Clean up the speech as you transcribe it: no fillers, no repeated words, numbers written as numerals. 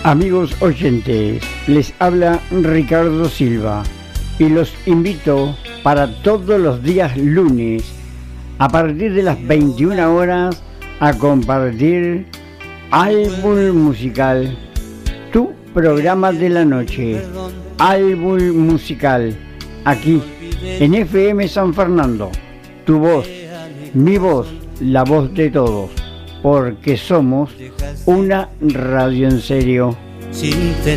Amigos oyentes, les habla Ricardo Silva y los invito para todos los días lunes a partir de las 21 horas a compartir Álbum Musical, tu programa de la noche, Álbum Musical, aquí en FM San Fernando, tu voz, mi voz, la voz de todos, porque somos una radio en serio.